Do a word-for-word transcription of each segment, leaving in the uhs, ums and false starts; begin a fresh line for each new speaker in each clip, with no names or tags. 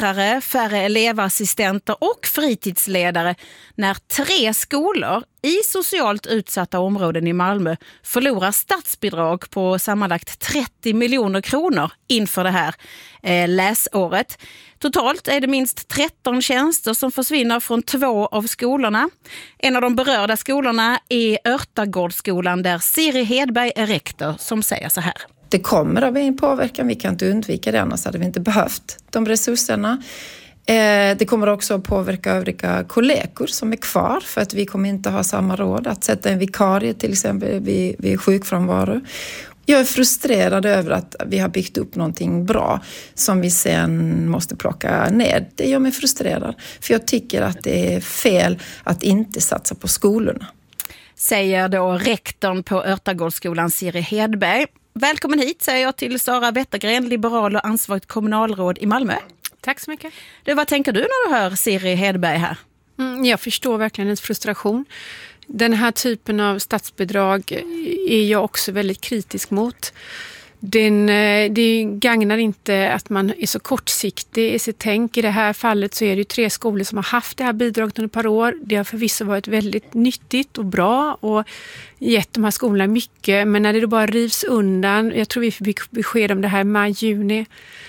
lärare, färre elevassistenter och fritidsledare när tre skolor i socialt utsatta områden i Malmö förlorar statsbidrag på sammanlagt trettio miljoner kronor inför det här eh, läsåret. Totalt är det minst tretton tjänster som försvinner från två av skolorna. En av de berörda skolorna är Örtagårdsskolan där Siri Hedberg är rektor som säger så här.
Det kommer att bli en påverkan, vi kan inte undvika det, annars hade vi inte behövt de resurserna. Eh, det kommer också att påverka övriga kollegor som är kvar för att vi kommer inte ha samma råd att sätta en vikarie till exempel vid, vid sjukfrånvaro. Jag är frustrerad över att vi har byggt upp någonting bra som vi sen måste plocka ner. Det gör mig frustrerad för jag tycker att det är fel att inte satsa på skolorna.
Säger då rektorn på Örtagårdsskolan Siri Hedberg. Välkommen hit säger jag till Sara Wettergren, liberal och ansvarigt kommunalråd i Malmö.
Tack så mycket.
Du, vad tänker du när du hör Siri Hedberg här?
Mm, jag förstår verkligen hennes frustration. Den här typen av statsbidrag är jag också väldigt kritisk mot. Den, det gagnar inte att man är så kortsiktig i sitt tänk. I det här fallet så är det ju tre skolor som har haft det här bidraget under ett par år. Det har förvisso varit väldigt nyttigt och bra och gett de här skolorna mycket. Men när det då bara rivs undan, jag tror vi fick besked om det här i maj, juni,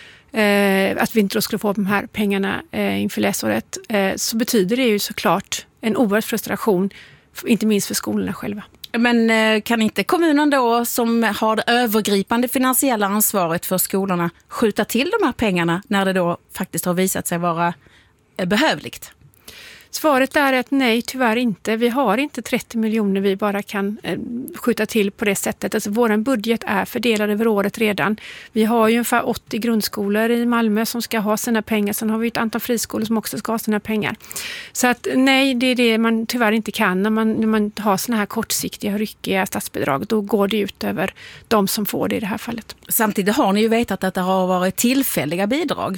eh, att vi inte då skulle få de här pengarna eh, inför läsåret, eh, så betyder det ju såklart en oerhörd frustration, inte minst för skolorna själva.
Men kan inte kommunen då som har det övergripande finansiella ansvaret för skolorna skjuta till de här pengarna när det då faktiskt har visat sig vara behövligt?
Svaret är att nej, tyvärr inte. Vi har inte trettio miljoner vi bara kan eh, skjuta till på det sättet. Alltså, vår budget är fördelad över året redan. Vi har ju ungefär åttio grundskolor i Malmö som ska ha sina pengar. Sen har vi ett antal friskolor som också ska ha sina pengar. Så att nej, det är det man tyvärr inte kan när man, när man har såna här kortsiktiga, ryckiga statsbidrag. Då går det ut över de som får det i det här fallet.
Samtidigt har ni ju vetat att det har varit tillfälliga bidrag.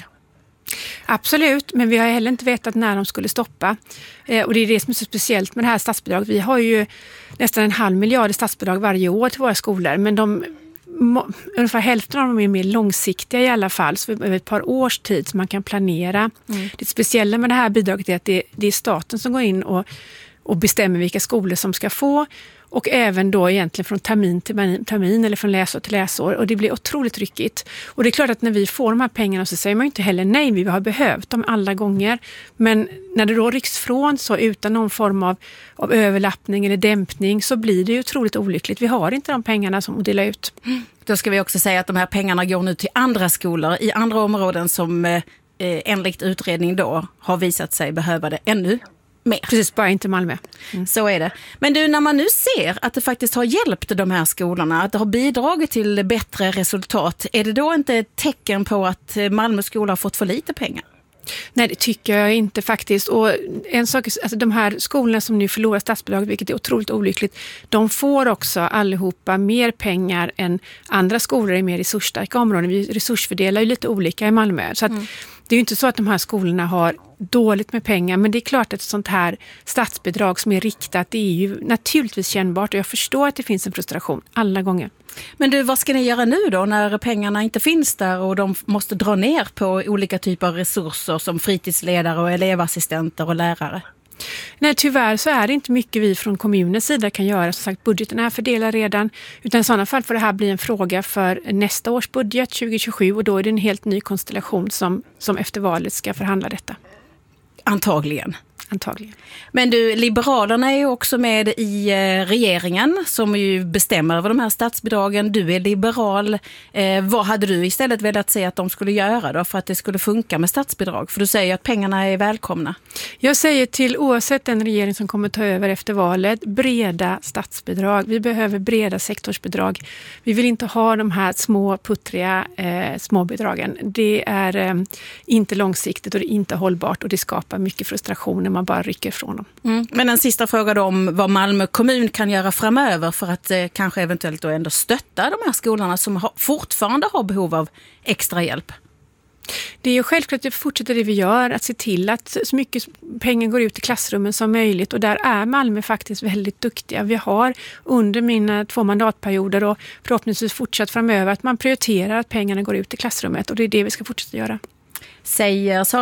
Absolut, men vi har heller inte vetat när de skulle stoppa. Eh, och det är det som är så speciellt med det här statsbidraget. Vi har ju nästan en halv miljard i statsbidrag varje år till våra skolor. Men de, må, ungefär hälften av dem är mer långsiktiga i alla fall. Så över ett par års tid som man kan planera. Mm. Det speciella med det här bidraget är att det, det är staten som går in och, och bestämmer vilka skolor som ska få. Och även då egentligen från termin till termin eller från läsår till läsår. Och det blir otroligt ryckigt. Och det är klart att när vi får de här pengarna så säger man ju inte heller nej. Vi har behövt dem alla gånger. Men när det då rycks från så utan någon form av, av överlappning eller dämpning så blir det ju otroligt olyckligt. Vi har inte de pengarna som att dela ut.
Mm. Då ska vi också säga att de här pengarna går nu till andra skolor i andra områden som eh, enligt utredning då har visat sig behöva det ännu mer.
Precis, bara inte Malmö.
Mm. Så är det. Men du, när man nu ser att det faktiskt har hjälpt de här skolorna, att det har bidragit till bättre resultat, är det då inte ett tecken på att Malmö skola har fått för lite pengar?
Nej, det tycker jag inte faktiskt. Och en sak, alltså de här skolorna som nu förlorar statsbidrag, vilket är otroligt olyckligt, de får också allihopa mer pengar än andra skolor i mer resursstarka områden. Vi resursfördelar ju lite olika i Malmö. Så att mm. det är ju inte så att de här skolorna har dåligt med pengar, men det är klart att ett sånt här statsbidrag som är riktat, det är ju naturligtvis kännbart och jag förstår att det finns en frustration alla gånger.
Men du, vad ska ni göra nu då när pengarna inte finns där och de måste dra ner på olika typer av resurser som fritidsledare och elevassistenter och lärare?
Nej, tyvärr så är det inte mycket vi från kommunens sida kan göra. Som sagt, budgeten är fördelad redan. Utan i sådana fall får det här bli en fråga för nästa års budget tjugo tjugosju och då är det en helt ny konstellation som, som efter valet ska förhandla detta.
Antagligen.
Antagligen.
Men du, Liberalerna är ju också med i eh, regeringen som ju bestämmer över de här statsbidragen. Du är liberal. Eh, vad hade du istället velat se att de skulle göra då för att det skulle funka med statsbidrag? För du säger att pengarna är välkomna.
Jag säger till oavsett den regering som kommer ta över efter valet, breda statsbidrag. Vi behöver breda sektorsbidrag. Vi vill inte ha de här små puttriga eh, småbidragen. Det är eh, inte långsiktigt och det är inte hållbart och det skapar mycket frustration när man bara rycker ifrån dem.
Mm. Men en sista fråga då om vad Malmö kommun kan göra framöver för att eh, kanske eventuellt då ändå stötta de här skolorna som har, fortfarande har behov av extra hjälp.
Det är ju självklart att vi fortsätter det vi gör, att se till att så mycket pengar går ut i klassrummen som möjligt och där är Malmö faktiskt väldigt duktiga. Vi har under mina två mandatperioder och förhoppningsvis fortsatt framöver att man prioriterar att pengarna går ut i klassrummet och det är det vi ska fortsätta göra.
Säger